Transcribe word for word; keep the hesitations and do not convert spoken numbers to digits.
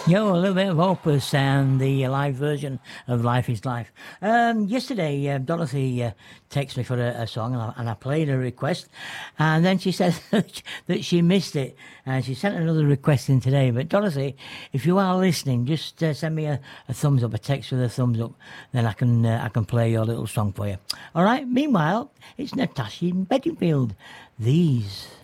Yeah, well, a little bit of Opus and the live version of Life is Life. Um, yesterday, uh, Dorothy uh, texted me for a, a song, and I, and I played her request, and then she said that she missed it, and she sent another request in today. But Dorothy, if you are listening, just uh, send me a, a thumbs up, a text with a thumbs up, then I can uh, I can play your little song for you. All right. Meanwhile, it's Natasha Bedingfield. These.